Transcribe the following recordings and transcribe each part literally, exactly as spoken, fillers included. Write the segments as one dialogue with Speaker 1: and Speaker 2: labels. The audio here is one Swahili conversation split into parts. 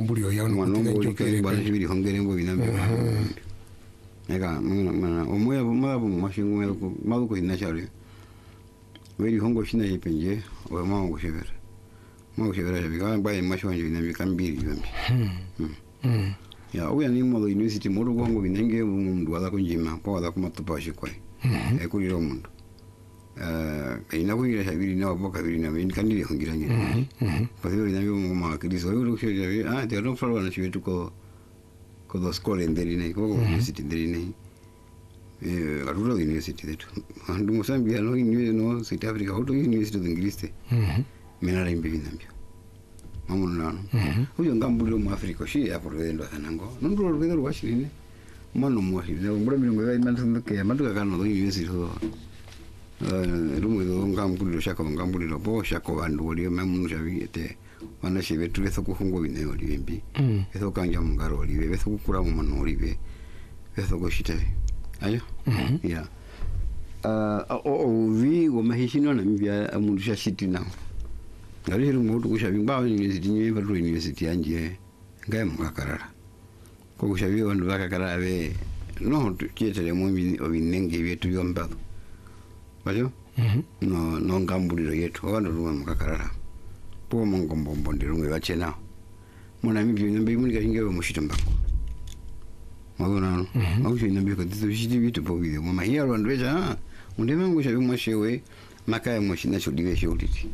Speaker 1: ngambuliro ya no
Speaker 2: kutike bwana shibiri hongere mbo binambe ega mana omoya mama mashingo meko maluko inachari weri hongo shina yipenje o mama ngo shebera mama shebera bika baye mashonje binambe kambiri bambi mm ya uya ni mo university mo rugo ngo binenge mundu wala kunjima po wala kumatupa shikwe e kuliro mundu eh ina kuira shabiri na boka biri na bin kandire hongiranye pasio ina yo mama kristo yo ruksho ya ah te no falo na shibetu ko ko do scuola inderine ko university inderine eh aruro university detu andu mosambia no no South Africa auto university de ingliste menara imbinambio mamu nano uyo ngambuliro mu Africa shi ya porvendo sanango ndo rubero rwashirine mano mwashirine mbura mirongo ya imana ke maduka kano do university ho eh rumu do ngambuliro shako ngambuliro bo shako bandu oli mamu shabite wana shibetu beso kufungo bine oli bimbi beso kanja mungaro oli beso kukura mu mano oli be beso goshite ayo ya ah o vi go mahishino na mbia amundu shashiti na ngari hiru mutu kushabi ngba university nyi ba university anje ngai mukakarara ko kushabi wandu bakakarara be no tietele mu obinenge byetu byomba bajo no no ngambuliro yetu wandu ruwa mukakarara po mongombo ndirumwe bachena mona mibyo nyambe muri gahinge ba mushitamba magona no mausho nyambe ko dizo shiti bitu po video mama hiya wandu beja undema ngushabi mwashewe makaya mwashina chodiwe shotiti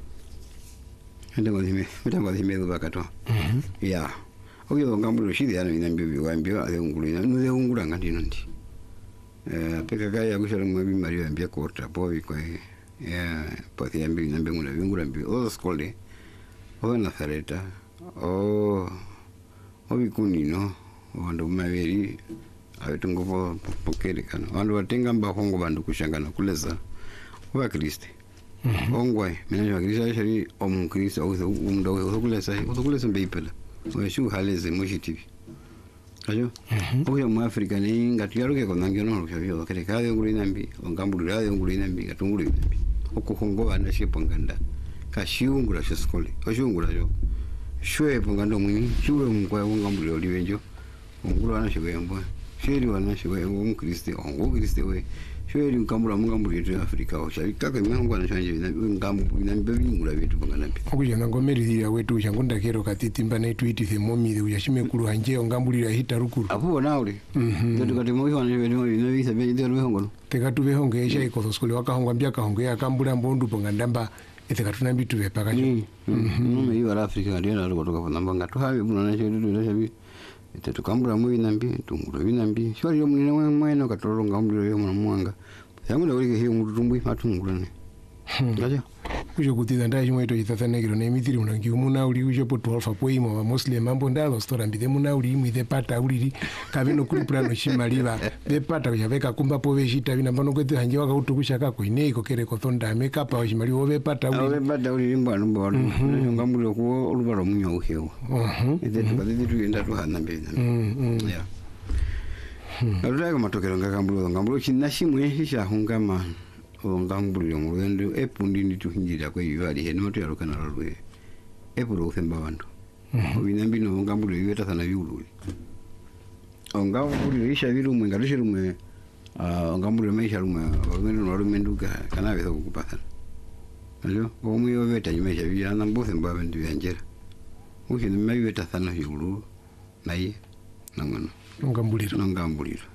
Speaker 2: ndio ngime mtango ngime ndo bakato ya oyo ngambuliro shidi yana inambyo biwambyo ale ngulina nuze ngula ngandi nondi eh peka kaya kushara mwabi mario ambia kota bobi kwa ya poti yambi nambe ngula ngula mbi o skole o na fareta o obi kunino wandu maveri abetungo po pokere kana wandu watenga mbahongo bandu kushangana kuleza wa Kristo ongwe mina wa Kristo shari om Kristo o umdo o kuleza o kuleza mbipela o shu haleze mushitivi ayo oya mu Africa ni ngatiyaruke ko nangyo no rushavyo kare kale ngulina mbi ngambulira yo ngulina mbi gatungulira mbi okuhongo bana shiponganda kashiungura sheskole oshungura yo shwe pongando mwini shwe mukwa ngambulira liwenjo ngulu ana shwe yambo sheri wana shwe mu Kristo ongo Kristo we sheri ngambura mu ngambulira Africa o shari kaka mwangu ana shanje ngambu inambe bingula bitu ponganda mbi
Speaker 1: okujanga ngomerira wetu changunda kero katitimba na tweet the momire uyashime kulu hanje ngambulira hita rukuru
Speaker 2: apo nauli ndio kati moyo wana shwe no bisa be ndio hongo
Speaker 1: tekatuve honge esha iko skole wakahongwa mbya kahonge yakambula mbondu pongandamba etekatuna bitu bepaka
Speaker 2: jo mhm iyo ala Africa ndio na kutoka kwa namba tuhawe buna na shedu ndio shabi etetukambula mu binambi tunguro binambi shori yo munene mwene katoro ngambulira yo mwanga yangu ndio ile hiyo mutumbui matungurane ngaje
Speaker 1: kujo kutida ndaje mweto itatanegiro ne mitiri unangi umuna uli ujo poto alfa poimo wa muslim mambo ndalo stora mbide muna uli mwide pata uliri kabino kuli plano shimaliba be pata kujaveka kumba pove shita bina mbano kwete hanje waka utukusha kako ineko kere kotonda makeup wa shimali wo be pata uliri
Speaker 2: be pata uliri mbano mbano ngambulo ko olubaro munyo uhewo ide tukadidi tuenda tuhana mbena ya alura matokero ngakambulo ngambulo chinashimwe hisha hungama ngambuliro ngwendo epundi ndituhinjira kwe yali heno matu yarukana ralwe epuro uthemba bantu obinambi no ngambuliro yeta sana biululi ngambuliro isha biru mwe ngalishira mwe ah ngambuliro meisha rumwe ngendo no rumenduka kana bezo kukupata ajo omwe yobeta nyimesha biyana mbose mbabantu yanjera ushi nimeyeta sana biulu naye nangono
Speaker 1: ngambuliro
Speaker 2: ngambuliro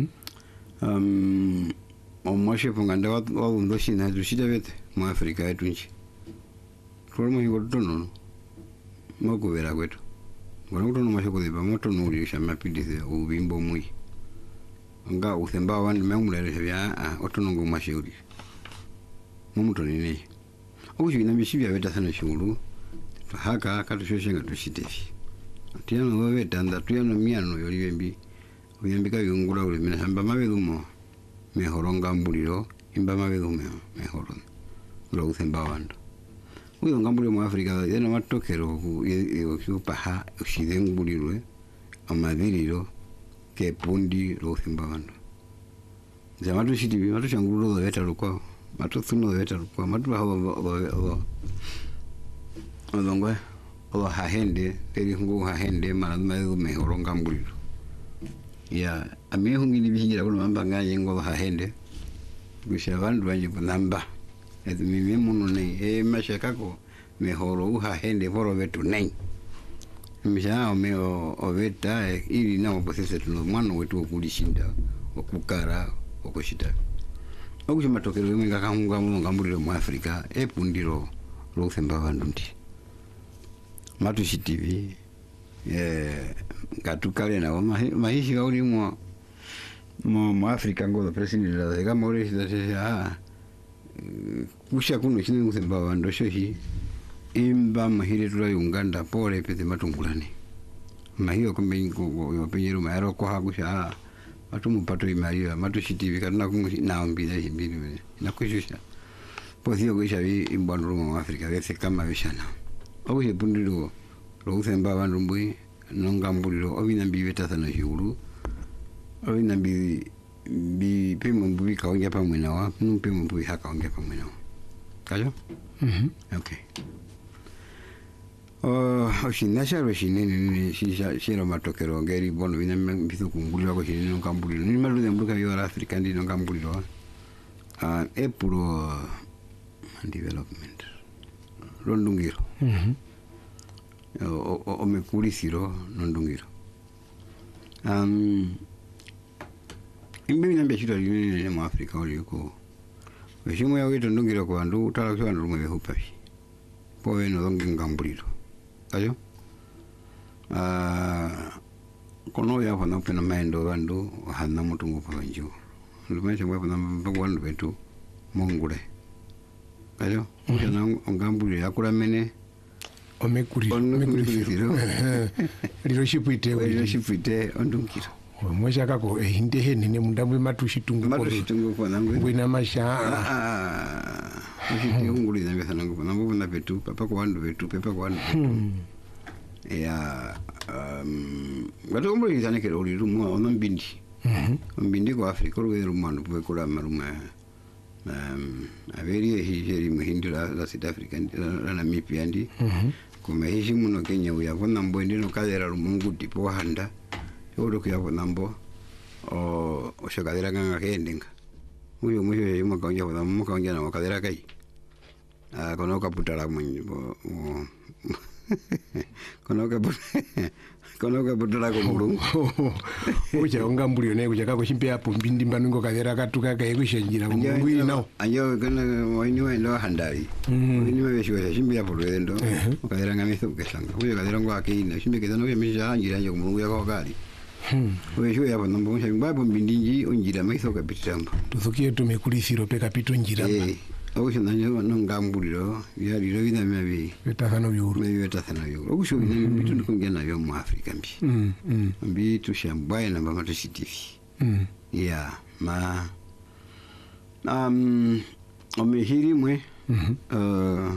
Speaker 2: um omwashe ponganda wa ndo shina dushida bete mu Africa yetunchi tolmo hingo tono moko vera kwetu ngono tono mashe ko diba moto nuri shama pidise ubimbo mui nga uthemba wani memulere bya a otono ngo mashe uri mumuto nini ushi na bishibya beta sana shuru haka katushoshe ngatushitefi tiyano wewe tanda tuyano miano yoli bembi uyembika yungura uri mina hamba mabedumo mejor ngambuliro imba mabedu mejor lo uthemba bandu uyo ngambuliro mu Africa yana matokero yo paha ushidenguliro amadiriro ke pundi lo uthemba bandu jamatu shiti matu changulo do beta lokwa matu thuno do beta lokwa matu hawo do do ngwe o hahende teri hungu hahende malama me horonga mbuliro ya ame hungi ni bihingira kuno mamba nganye ngo hahende gusha bandu banje kunamba edu mimi muno ne e mashaka ko me horo hahende horo vetu nei misha me o veta ili na obosese tuno mwana wetu okulishinda okukara okoshita okushi matokero yemwe ngakahunga mu ngambuliro mu Afrika epundiro lo semba bandundi matushi T V eh katukale na mahishi gauli mu mu mu Afrika ngo president la de gamore ah kusha kuno chini semba bandu shohi imba mahire tula Uganda pole pete matungulani mahiyo kumbe ngo yo penyero mayaro ko hakusha watu mupato imaria matushi T V kana naambira himbiri nakushusha posio kuisha vi imbwandu mu Afrika vese kama vishana okushe pundiro lo semba bandu mbui nongambuliro obinambi beta sana yulu obinambi bi pemo mbui kaonja pamwe nawa numpemo mbui hakaonja pamwe nawa kajo
Speaker 1: mhm
Speaker 2: okay oh oshinasha roshinene shisha shiro matokero ngeri bono binambi bizo kungulira ko shinene nongambuliro ni maluze mbuka yo Africa ndi nongambuliro ah epuro development rondungiro
Speaker 1: mhm
Speaker 2: o o me kulisiro nondungiro um imbe binambi shiro ni mu Africa oliko weshimo ya wito ndungiro kwa ndu utala kwa ndu mwe hupashi powe no ngambuliro ayo ah kono ya fana pena mendo bandu hana mutungu kwa njo lumesha mwe fana mbandu betu mongule ayo mujana ngambuliro yakula mene
Speaker 1: omekuri omekuri leadership ite
Speaker 2: leadership ite ondungiro
Speaker 1: mwisha kako ehinde henene mundamwe matushi tungu
Speaker 2: matushi tungu kwa nangu
Speaker 1: ngwina masha
Speaker 2: ah mishiti unguli na mbesa nangu nambu na betu papa kwa wandu betu pepa kwa wandu betu ya um gato umri kitane kero uli rumu ono mbindi mbindi kwa Afrika uruwe rumu anu puwe kula maruma um averi hijeri muhindi la la South Africa la Namibia ndi kumehishi muno Kenya uya kona mbwendi no kadera rumungu tipo handa uro kuya nambo o oshakadera kanga kendinga uyo muyo yuma kanja kwa mu kanja na kadera kai ah kono kaputala munyi bo kono kaputala kono kaputala ko mulungu uja ongambulio ne kuja kako chimpe apo mbindi mbanungo kadera katuka kai kushenjira mungu ino ayo kana wani wendo handari ni mabesho chimpe apo rwendo kadera ngamiso kesanga uyo kadera ngo akina chimpe kedano yemisha anjira nje mungu yako kali Wewe yabo nambo msha mbabo mbindinji onjira maiso kapitamba.
Speaker 1: Tuzukie tumekulisiro peka pito njira.
Speaker 2: Eh, okusho nanyo nongambuliro byaliro bina mabi.
Speaker 1: Betafano byuru.
Speaker 2: Mebi betafano byuru. Okusho bina bitu ndikongena byo mu Afrika mbi.
Speaker 1: Mm. Mm.
Speaker 2: Mbi tushambwaye na mama tushitifi.
Speaker 1: Mm.
Speaker 2: Yeah, ma um omehiri mwe. Mhm. Uh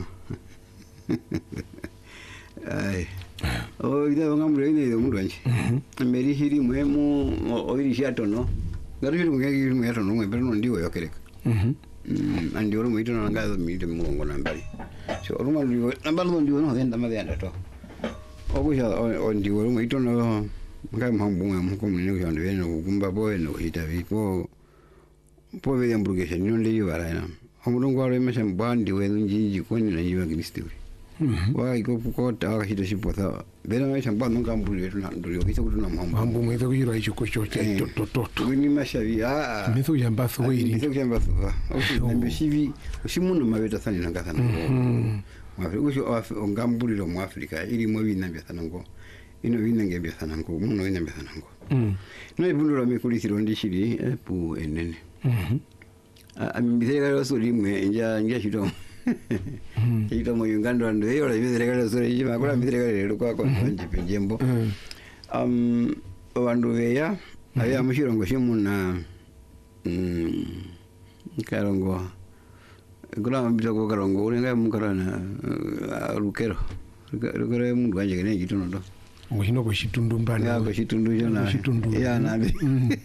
Speaker 2: ai o ida ngamure ine mundu anje meri hiri mwemu oiri shatono garushiri ngegi mwe yatono mwe bero ndiwo yokereka mhm andi oro mwito na ngazo mite mungo nambali so oruma ndiwo nambalo ndiwo no denda madenda to okusha ndiwo oro mwito no ngai mhambu mwe mko mne ko ndiwe no kumba boye no hita vipo po ve yamburgesha nino ndiyo barana omudongo aro mesha mbandi we njiji koni na yiwa kristo wa iko kukota wakashita shipotha bera mesha mbando ngambuli wetu na nduri kisa kutuna mhambo
Speaker 1: mhambo mweza kujira icho kocho to to to to
Speaker 2: wini mashavi ah
Speaker 1: mizo yamba thwiri
Speaker 2: mizo yamba thwa au mbeshivi ushimuno mabeta thani nangathana mwafi usho ngambuli lo mu Afrika ili mwe binambya thanango ino binange bya thanango muno binambya thanango mm no ibundura mekulisiro ndishiri epu enene mhm ambithega loso limwe nja nja shito Ito mo Uganda ndo yo la bidere so ri ma kula bidere lero kwa kwa nje penjembo um wandu veya aya mushirongo shimuna mm karongo kula mbito ko karongo ulenga mukarana rukero rukero mundu anje kene gitono ndo
Speaker 1: ngino ko shitundu mbana
Speaker 2: ya ko shitundu jona ya nabe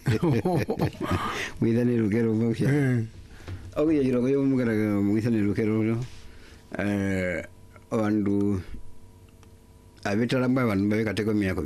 Speaker 2: mwidane rukero mbosha Oke ya jiro ko mugara mugisa ne rukero eh wandu abetala mba bantu babeka teko miako